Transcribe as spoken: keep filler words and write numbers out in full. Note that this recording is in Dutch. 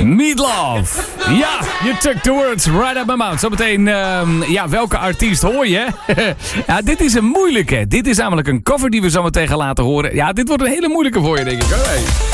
Meatloaf. Ja, you took the words right out my mouth. Zometeen, uh, ja, welke artiest hoor je? Ja, dit is een moeilijke. Dit is namelijk een cover die we zometeen gaan laten horen. Ja, dit wordt een hele moeilijke voor je, denk ik. Hey.